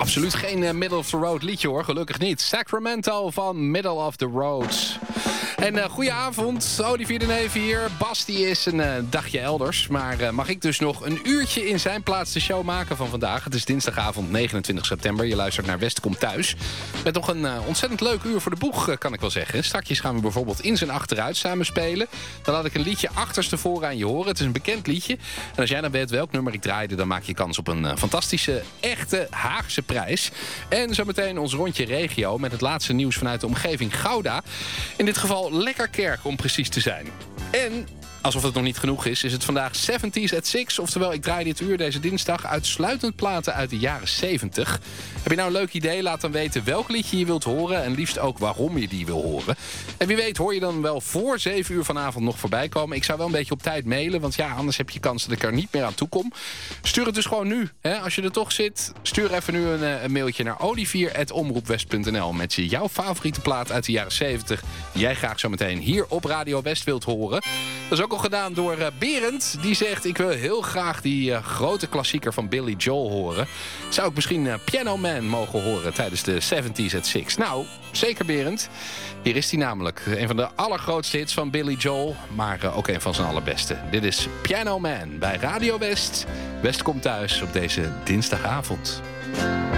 Absoluut geen middle of the road liedje hoor, gelukkig niet. Sacramento van Middle of the Road. En goedenavond, Olivier de Neef hier. Bas die is een dagje elders. Maar mag ik dus nog een uurtje in zijn plaats de show maken van vandaag. Het is dinsdagavond 29 september. Je luistert naar West komt thuis. Met nog een ontzettend leuk uur voor de boeg, kan ik wel zeggen. Straks gaan we bijvoorbeeld in zijn achteruit samen spelen. Dan laat ik een liedje achterstevoren aan je horen. Het is een bekend liedje. En als jij dan weet welk nummer ik draaide, dan maak je kans op een fantastische, echte Haagse prijs. En zometeen ons rondje regio met het laatste nieuws vanuit de omgeving Gouda. In dit geval Lekkerkerk om precies te zijn. En alsof het nog niet genoeg is het vandaag 70s at 6. Oftewel, ik draai dit uur deze dinsdag uitsluitend platen uit de jaren 70. Heb je nou een leuk idee? Laat dan weten welk liedje je wilt horen. En liefst ook waarom je die wil horen. En wie weet hoor je dan wel voor 7 uur vanavond nog voorbij komen. Ik zou wel een beetje op tijd mailen. Want ja, anders heb je kans dat ik er niet meer aan toe kom. Stuur het dus gewoon nu. Hè? Als je er toch zit, stuur even nu een mailtje naar olivier@omroepwest.nl met jouw favoriete plaat uit de jaren 70. Die jij graag zo meteen hier op Radio West wilt horen. Dat is ook al gedaan door Berend. Die zegt, ik wil heel graag die grote klassieker van Billy Joel horen. Zou ik misschien Piano Man mogen horen tijdens de 70s at 6? Nou, zeker Berend. Hier is hij namelijk. Een van de allergrootste hits van Billy Joel. Maar ook een van zijn allerbeste. Dit is Piano Man bij Radio West. West komt thuis op deze dinsdagavond.